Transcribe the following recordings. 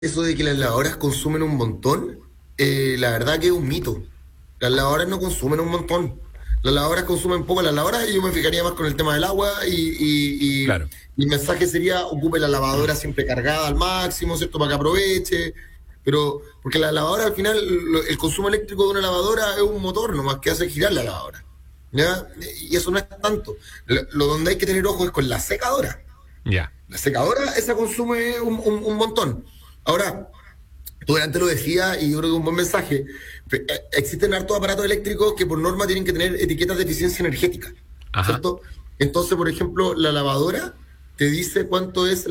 Eso de que las lavadoras consumen un montón, la verdad que es un mito. Las lavadoras no consumen un montón. Las lavadoras consumen poco. Las lavadoras yo me fijaría más con el tema del agua Claro. mi mensaje sería ocupe la lavadora siempre cargada al máximo, ¿cierto? Para que aproveche. Pero, porque la lavadora al final, el consumo eléctrico de una lavadora es un motor nomás que hace girar la lavadora. ¿Ya? Y eso no es tanto. Lo donde hay que tener ojo es con la secadora. Ya. La secadora, esa consume un montón. Ahora, tú delante lo decías y yo creo que es un buen mensaje. Existen hartos aparatos eléctricos que por norma tienen que tener etiquetas de eficiencia energética, Ajá. ¿cierto? Entonces, por ejemplo, la lavadora te dice cuánto es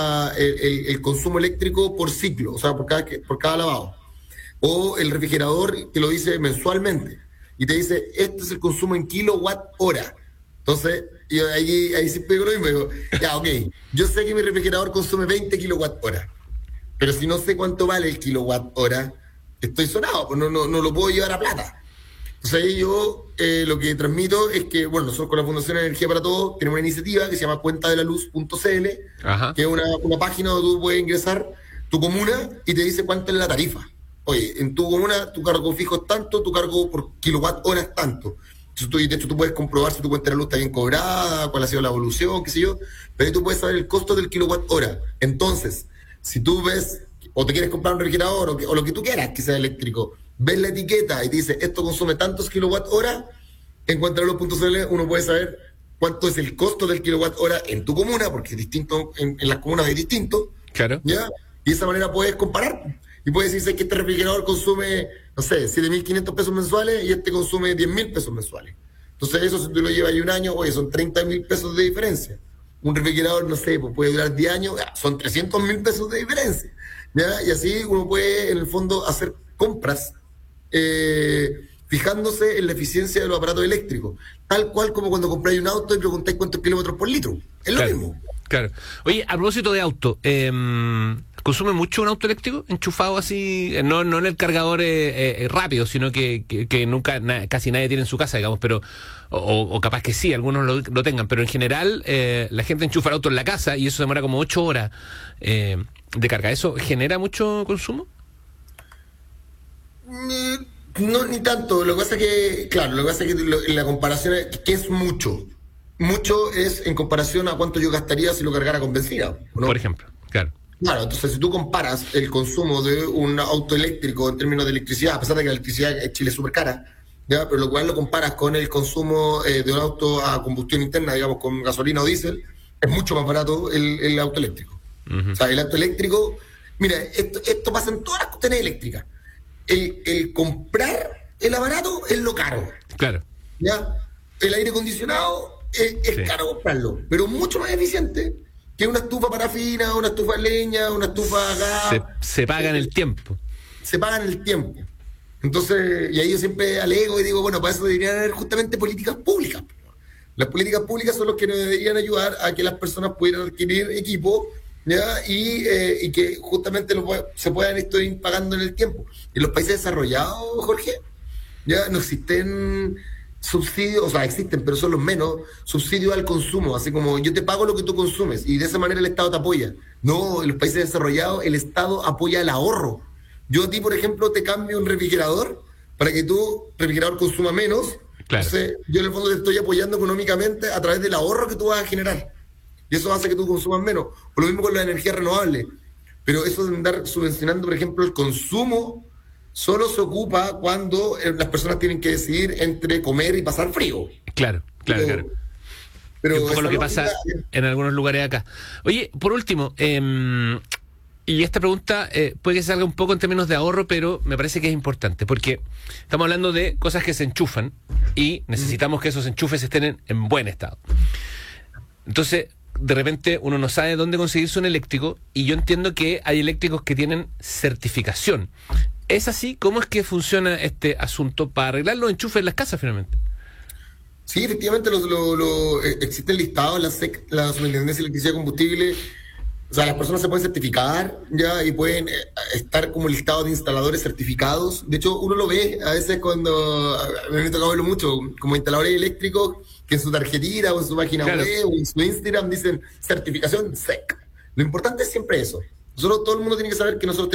el consumo eléctrico por ciclo, o sea, por cada lavado. O el refrigerador te lo dice mensualmente y te dice, este es el consumo en kilowatt hora. Entonces, yo ahí sí pego y me digo, ya, ok, yo sé que mi refrigerador consume 20 kilowatt hora, pero si no sé cuánto vale el kilowatt hora, estoy sonado, pues no lo puedo llevar a plata. Entonces ahí yo lo que transmito es que, bueno, nosotros con la Fundación Energía para Todos tenemos una iniciativa que se llama cuentadelaluz.cl, Ajá. que es una página donde tú puedes ingresar tu comuna y te dice cuánto es la tarifa. Oye, en tu comuna tu cargo fijo es tanto, tu cargo por kilowatt hora es tanto. Entonces, de hecho, tú puedes comprobar si tu cuenta de la luz está bien cobrada, cuál ha sido la evolución, qué sé yo, pero ahí tú puedes saber el costo del kilowatt hora. Entonces, si tú ves o te quieres comprar un refrigerador o lo que tú quieras que sea eléctrico, ves la etiqueta y te dice esto consume tantos kilowatt hora, en cuentalolo.cl uno puede saber cuánto es el costo del kilowatt hora en tu comuna, porque es distinto, en las comunas es distinto, Claro. ¿ya? Y de esa manera puedes comparar. Y puedes decirse que este refrigerador consume, no sé, 7.500 pesos mensuales y este consume 10.000 pesos mensuales. Entonces eso si tú lo llevas ahí un año, oye, son 30.000 pesos de diferencia. Un refrigerador, no sé, pues puede durar 10 años, son 300.000 pesos de diferencia. ¿Ya? Y así uno puede, en el fondo, hacer compras fijándose en la eficiencia de los aparatos eléctricos. Tal cual como cuando compráis un auto y preguntáis cuántos kilómetros por litro. Es lo Claro. mismo. Claro. Oye, a propósito de auto, ¿consume mucho un auto eléctrico enchufado así? No en el cargador rápido, sino que nunca, casi nadie tiene en su casa, digamos, pero o capaz que sí, algunos lo tengan, pero en general la gente enchufa el auto en la casa y eso demora como 8 horas de carga. ¿Eso genera mucho consumo? No, ni tanto. Lo que pasa es que, claro, lo que pasa es que la comparación es que es mucho. Mucho es en comparación a cuánto yo gastaría si lo cargara con benzina, Por ¿no? ejemplo, claro. Claro, entonces si tú comparas el consumo de un auto eléctrico en términos de electricidad, a pesar de que la electricidad en Chile es súper cara, ¿ya? Pero lo cual lo comparas con el consumo de un auto a combustión interna, digamos, con gasolina o diésel, es mucho más barato el auto eléctrico. O Ujú. sea, el auto eléctrico, mira, esto pasa en todas las cuestiones eléctricas. El comprar el aparato es lo caro, Claro. ¿ya? El aire acondicionado es Sí. caro comprarlo, pero mucho más eficiente que una estufa parafina, una estufa de leña, una estufa a gas, Se paga en el tiempo. se pagan el tiempo. Entonces, y ahí yo siempre alego y digo, bueno, para eso deberían haber justamente políticas públicas. Las políticas públicas son los que nos deberían ayudar a que las personas pudieran adquirir equipo, ¿ya? Y que justamente se puedan esto ir pagando en el tiempo. En los países desarrollados, Jorge, ya no existen subsidios, o sea, existen, pero son los menos, subsidios al consumo, así como yo te pago lo que tú consumes y de esa manera el Estado te apoya. No, en los países desarrollados el Estado apoya el ahorro. Yo a ti, por ejemplo, te cambio un refrigerador para que tu refrigerador consuma menos, Claro. entonces yo en el fondo te estoy apoyando económicamente a través del ahorro que tú vas a generar. Y eso hace que tú consumas menos. O lo mismo con las energías renovables. Pero eso de andar subvencionando, por ejemplo, el consumo solo se ocupa cuando las personas tienen que decidir entre comer y pasar frío. Claro, claro, claro. Pero, Es un pero poco lo esa que lógica, pasa en algunos lugares acá. Oye, por último, y esta pregunta puede que salga un poco en términos de ahorro, pero me parece que es importante, porque estamos hablando de cosas que se enchufan y necesitamos que esos enchufes estén en buen estado. Entonces, de repente uno no sabe dónde conseguirse un eléctrico y yo entiendo que hay eléctricos que tienen certificación. ¿Es así? ¿Cómo es que funciona este asunto para arreglar los enchufes en las casas finalmente? sí, efectivamente existen listados en la SEC, la Superintendencia de Electricidad y Combustible. O sea, las personas se pueden certificar ya y pueden estar como listados de instaladores certificados. De hecho, uno lo ve a veces cuando, a mí me toca verlo mucho, como instaladores eléctricos que en su tarjetita o en su página Claro. web o en su Instagram dicen certificación SEC. Lo importante es siempre eso. Todo el mundo tiene que saber que nosotros